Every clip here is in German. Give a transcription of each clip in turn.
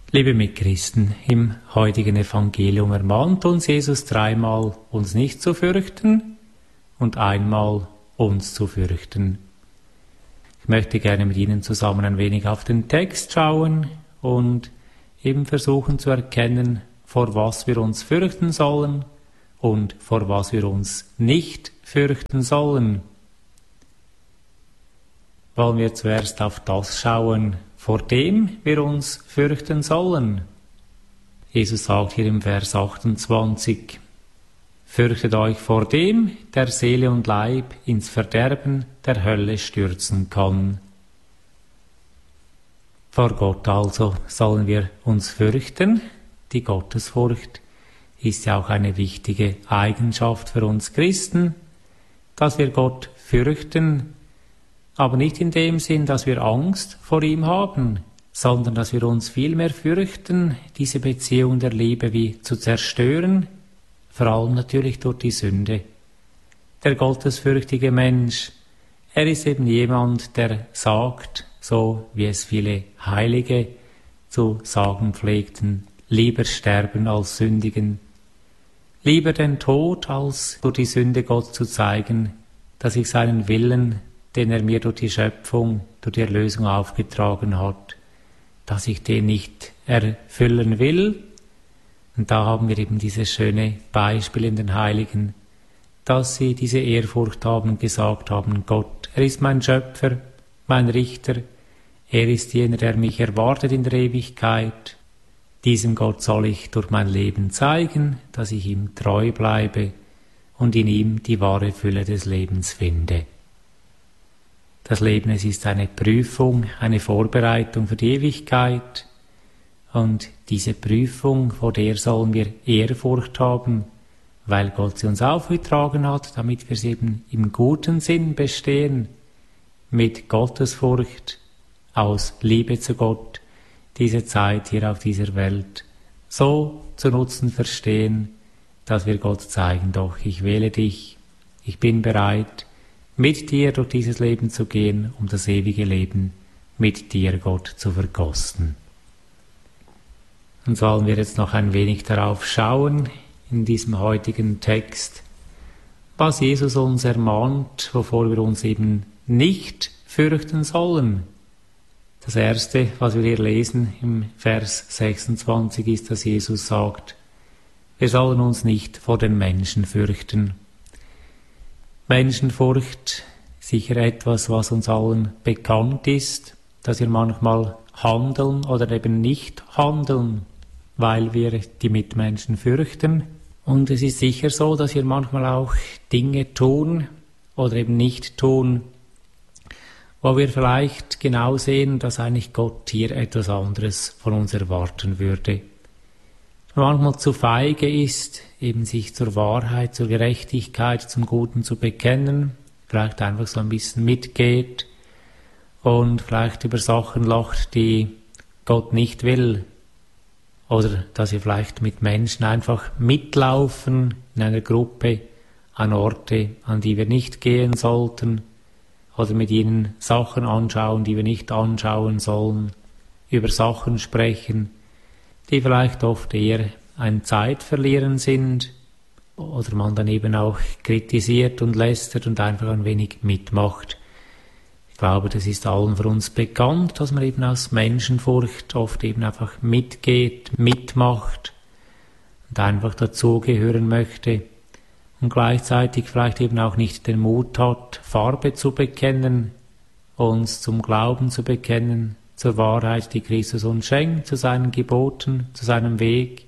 Liebe Mitchristen, im heutigen Evangelium ermahnt uns Jesus dreimal, uns nicht zu fürchten und einmal uns zu fürchten. Ich möchte gerne mit Ihnen zusammen ein wenig auf den Text schauen und eben versuchen zu erkennen, vor was wir uns fürchten sollen und vor was wir uns nicht fürchten sollen. Wollen wir zuerst auf das schauen, vor dem wir uns fürchten sollen. Jesus sagt hier im Vers 28, fürchtet euch vor dem, der Seele und Leib ins Verderben der Hölle stürzen kann. Vor Gott also sollen wir uns fürchten. Die Gottesfurcht ist ja auch eine wichtige Eigenschaft für uns Christen, dass wir Gott fürchten, aber nicht in dem Sinn, dass wir Angst vor ihm haben, sondern dass wir uns vielmehr fürchten, diese Beziehung der Liebe wie zu zerstören, vor allem natürlich durch die Sünde. Der gottesfürchtige Mensch, er ist eben jemand, der sagt, so wie es viele Heilige zu sagen pflegten, lieber sterben als sündigen, lieber den Tod, als durch die Sünde Gott zu zeigen, dass ich seinen Willen, den er mir durch die Schöpfung, durch die Erlösung aufgetragen hat, dass ich den nicht erfüllen will. Und da haben wir eben dieses schöne Beispiel in den Heiligen, dass sie diese Ehrfurcht haben und gesagt haben, Gott, er ist mein Schöpfer, mein Richter, er ist jener, der mich erwartet in der Ewigkeit. Diesem Gott soll ich durch mein Leben zeigen, dass ich ihm treu bleibe und in ihm die wahre Fülle des Lebens finde. Das Leben, es ist eine Prüfung, eine Vorbereitung für die Ewigkeit. Und diese Prüfung, vor der sollen wir Ehrfurcht haben, weil Gott sie uns aufgetragen hat, damit wir sie eben im guten Sinn bestehen, mit Gottesfurcht, aus Liebe zu Gott, diese Zeit hier auf dieser Welt so zu nutzen verstehen, dass wir Gott zeigen, doch ich wähle dich, ich bin bereit, mit dir durch dieses Leben zu gehen, um das ewige Leben mit dir, Gott, zu verkosten. Und sollen wir jetzt noch ein wenig darauf schauen, in diesem heutigen Text, was Jesus uns ermahnt, wovor wir uns eben nicht fürchten sollen. Das Erste, was wir hier lesen im Vers 26, ist, dass Jesus sagt, wir sollen uns nicht vor den Menschen fürchten. Menschenfurcht, sicher etwas, was uns allen bekannt ist, dass wir manchmal handeln oder eben nicht handeln, weil wir die Mitmenschen fürchten. Und es ist sicher so, dass wir manchmal auch Dinge tun oder eben nicht tun, wo wir vielleicht genau sehen, dass eigentlich Gott hier etwas anderes von uns erwarten würde. Manchmal zu feige ist, eben sich zur Wahrheit, zur Gerechtigkeit, zum Guten zu bekennen, vielleicht einfach so ein bisschen mitgeht und vielleicht über Sachen lacht, die Gott nicht will, oder dass wir vielleicht mit Menschen einfach mitlaufen in einer Gruppe an Orte, an die wir nicht gehen sollten, oder mit ihnen Sachen anschauen, die wir nicht anschauen sollen, über Sachen sprechen, die vielleicht oft eher ein Zeitverlieren sind oder man dann eben auch kritisiert und lästert und einfach ein wenig mitmacht. Ich glaube, das ist allen für uns bekannt, dass man eben aus Menschenfurcht oft eben einfach mitgeht, mitmacht und einfach dazugehören möchte und gleichzeitig vielleicht eben auch nicht den Mut hat, Farbe zu bekennen, uns zum Glauben zu bekennen, zur Wahrheit, die Christus uns schenkt, zu seinen Geboten, zu seinem Weg.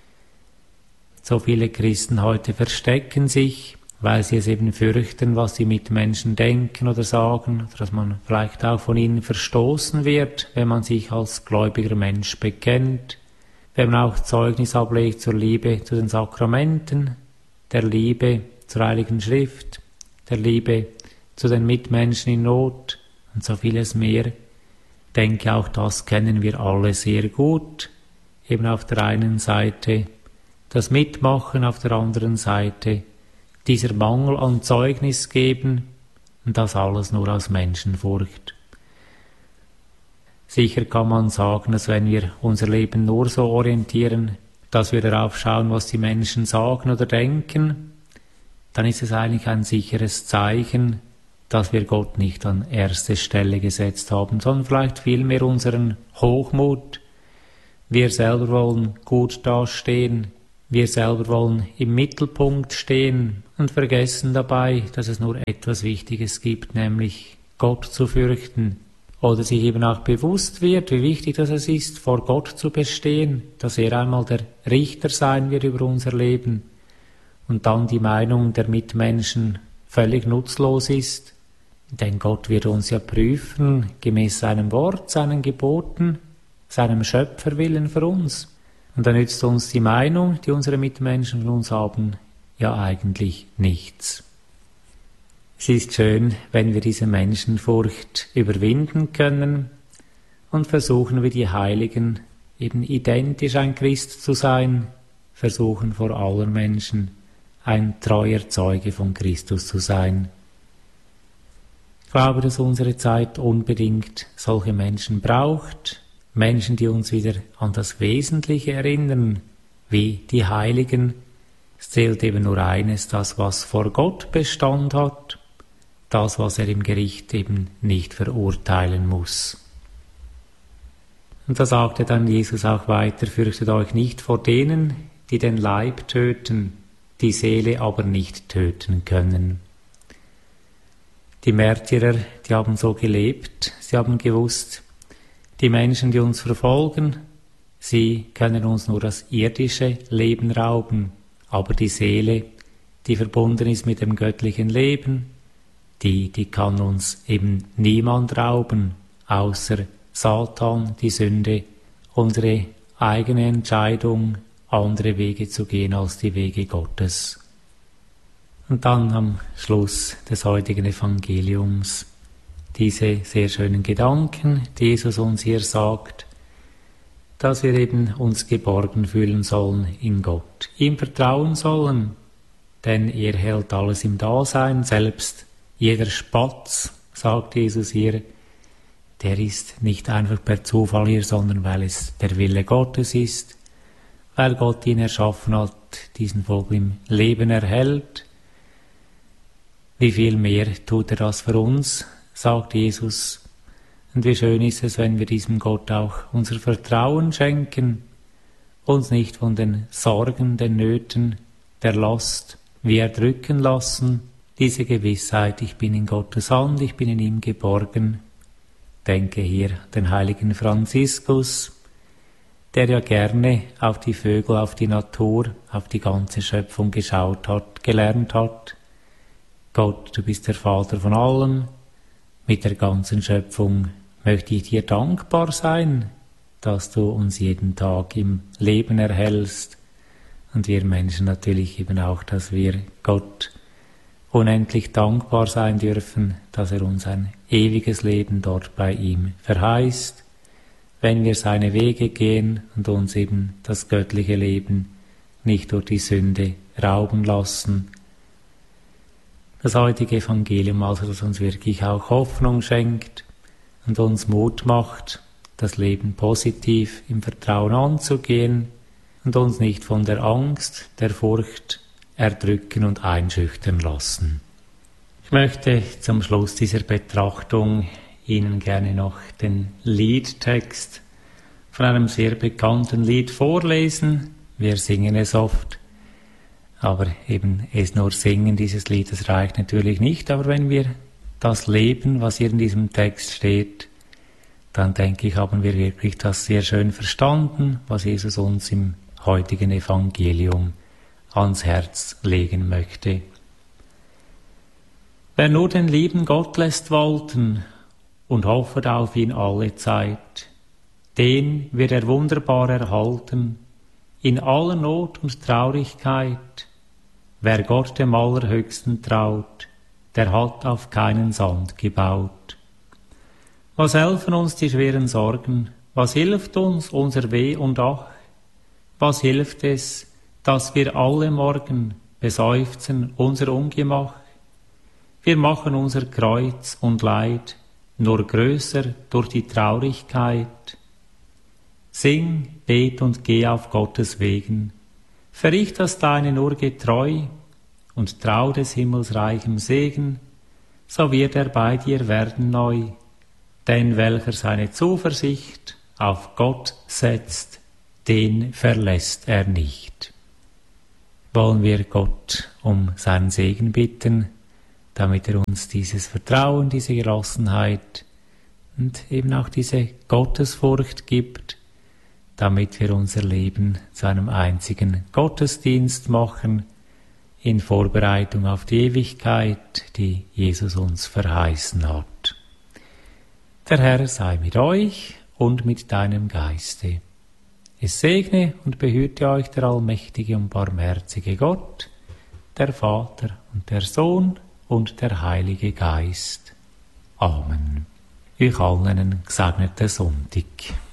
So viele Christen heute verstecken sich, weil sie es eben fürchten, was die Mitmenschen denken oder sagen, oder dass man vielleicht auch von ihnen verstoßen wird, wenn man sich als gläubiger Mensch bekennt, wenn man auch Zeugnis ablegt zur Liebe zu den Sakramenten, der Liebe zur Heiligen Schrift, der Liebe zu den Mitmenschen in Not und so vieles mehr. Ich denke, auch das kennen wir alle sehr gut. Eben auf der einen Seite das Mitmachen, auf der anderen Seite dieser Mangel an Zeugnis geben und das alles nur aus Menschenfurcht. Sicher kann man sagen, dass wenn wir unser Leben nur so orientieren, dass wir darauf schauen, was die Menschen sagen oder denken, dann ist es eigentlich ein sicheres Zeichen, dass wir Gott nicht an erste Stelle gesetzt haben, sondern vielleicht vielmehr unseren Hochmut. Wir selber wollen gut dastehen, wir selber wollen im Mittelpunkt stehen und vergessen dabei, dass es nur etwas Wichtiges gibt, nämlich Gott zu fürchten. Oder sich eben auch bewusst wird, wie wichtig das ist, vor Gott zu bestehen, dass er einmal der Richter sein wird über unser Leben und dann die Meinung der Mitmenschen völlig nutzlos ist. Denn Gott wird uns ja prüfen, gemäß seinem Wort, seinen Geboten, seinem Schöpferwillen für uns. Und da nützt uns die Meinung, die unsere Mitmenschen von uns haben, ja eigentlich nichts. Es ist schön, wenn wir diese Menschenfurcht überwinden können und versuchen wie die Heiligen eben identisch ein Christ zu sein, versuchen vor allen Menschen ein treuer Zeuge von Christus zu sein. Ich glaube, dass unsere Zeit unbedingt solche Menschen braucht, Menschen, die uns wieder an das Wesentliche erinnern, wie die Heiligen. Es zählt eben nur eines, das, was vor Gott Bestand hat, das, was er im Gericht eben nicht verurteilen muss. Und da sagte dann Jesus auch weiter, fürchtet euch nicht vor denen, die den Leib töten, die Seele aber nicht töten können. Die Märtyrer, die haben so gelebt, sie haben gewusst, die Menschen, die uns verfolgen, sie können uns nur das irdische Leben rauben, aber die Seele, die verbunden ist mit dem göttlichen Leben, die kann uns eben niemand rauben, außer Satan, die Sünde, unsere eigene Entscheidung, andere Wege zu gehen als die Wege Gottes. Und dann am Schluss des heutigen Evangeliums diese sehr schönen Gedanken, die Jesus uns hier sagt, dass wir eben uns geborgen fühlen sollen in Gott, ihm vertrauen sollen, denn er hält alles im Dasein, selbst jeder Spatz, sagt Jesus hier, der ist nicht einfach per Zufall hier, sondern weil es der Wille Gottes ist, weil Gott ihn erschaffen hat, diesen Vogel im Leben erhält. Wie viel mehr tut er das für uns, sagt Jesus. Und wie schön ist es, wenn wir diesem Gott auch unser Vertrauen schenken, uns nicht von den Sorgen, den Nöten, der Last wie erdrücken lassen. Diese Gewissheit, ich bin in Gottes Hand, ich bin in ihm geborgen. Denke hier an den heiligen Franziskus, der ja gerne auf die Vögel, auf die Natur, auf die ganze Schöpfung geschaut hat, gelernt hat. Gott, du bist der Vater von allem. Mit der ganzen Schöpfung möchte ich dir dankbar sein, dass du uns jeden Tag im Leben erhältst. Und wir Menschen natürlich eben auch, dass wir Gott unendlich dankbar sein dürfen, dass er uns ein ewiges Leben dort bei ihm verheißt, wenn wir seine Wege gehen und uns eben das göttliche Leben nicht durch die Sünde rauben lassen. Das heutige Evangelium also, das uns wirklich auch Hoffnung schenkt und uns Mut macht, das Leben positiv im Vertrauen anzugehen und uns nicht von der Angst, der Furcht erdrücken und einschüchtern lassen. Ich möchte zum Schluss dieser Betrachtung Ihnen gerne noch den Liedtext von einem sehr bekannten Lied vorlesen. Wir singen es oft, aber eben es nur singen, dieses Lied, das reicht natürlich nicht. Aber wenn wir das leben, was hier in diesem Text steht, dann denke ich, haben wir wirklich das sehr schön verstanden, was Jesus uns im heutigen Evangelium ans Herz legen möchte. Wer nur den lieben Gott lässt walten und hoffet auf ihn alle Zeit, den wird er wunderbar erhalten, in aller Not und Traurigkeit. Wer Gott dem Allerhöchsten traut, der hat auf keinen Sand gebaut. Was helfen uns die schweren Sorgen? Was hilft uns unser Weh und Ach? Was hilft es, dass wir alle Morgen beseufzen unser Ungemach? Wir machen unser Kreuz und Leid nur größer durch die Traurigkeit. Sing, bet und geh auf Gottes Wegen, verricht das Deine nur getreu und trau des Himmels reichem Segen, so wird er bei dir werden neu. Denn welcher seine Zuversicht auf Gott setzt, den verlässt er nicht. Wollen wir Gott um seinen Segen bitten, damit er uns dieses Vertrauen, diese Gelassenheit und eben auch diese Gottesfurcht gibt, damit wir unser Leben zu einem einzigen Gottesdienst machen, in Vorbereitung auf die Ewigkeit, die Jesus uns verheißen hat. Der Herr sei mit euch und mit deinem Geiste. Es segne und behüte euch der allmächtige und barmherzige Gott, der Vater und der Sohn und der Heilige Geist. Amen. Euch allen einen gesegneten Sonntag.